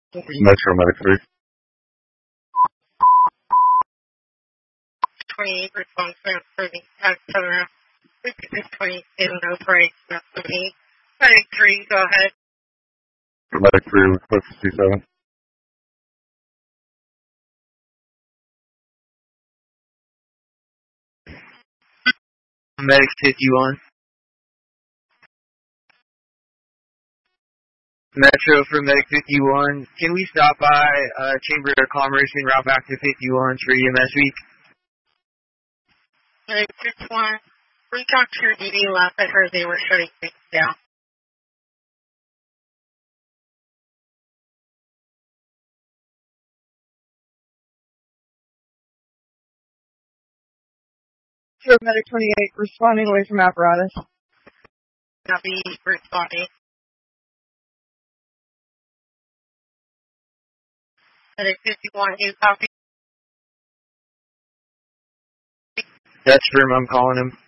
Metro Medic 3. 28 response for the turnaround. 2628 Medic 3, go ahead. Medic 3, request C7. Medic 51. Metro for Medic 51. Can we stop by Chamber of Commerce and route back to 51 for EMS week? Medic 61, reach out to your DD left. I heard they were shutting things down. Sure, Medic 28, responding away from apparatus. Copy, responding. Medic 51, you copy? That's firm, I'm calling him.